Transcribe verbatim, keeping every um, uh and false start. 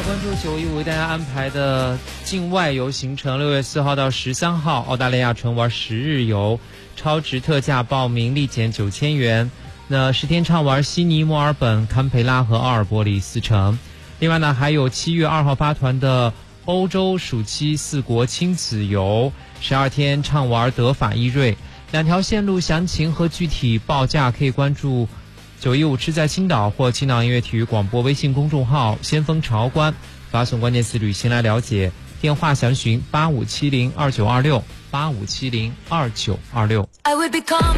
关注九一五为大家安排的境外游行程，六月四号到十三号，澳大利亚纯玩十日游，超值特价报名立减九千元。那十天畅玩悉尼、墨尔本、堪培拉和奥尔伯里四城。另外呢，还有七月二号发团的欧洲暑期四国亲子游，十二天畅玩德法意瑞。两条线路详情和具体报价可以关注九一五吃在青岛或青岛音乐体育广播微信公众号先锋潮观，发送关键词旅行来了解，电话详询八五七零二九二六八五七零二九二六。